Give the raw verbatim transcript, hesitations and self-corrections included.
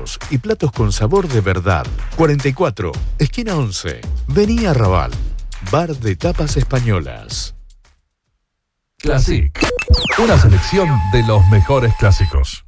clásicos y platos con sabor de verdad. cuarenta y cuatro, esquina once. Vení a Raval. Bar de tapas españolas. Classic. Una selección de los mejores clásicos.